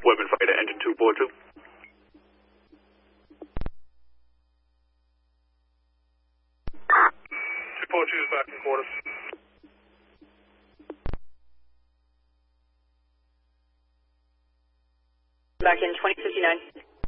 Women Fighter, engine 242. 242 is back in quarters. Back in 2059.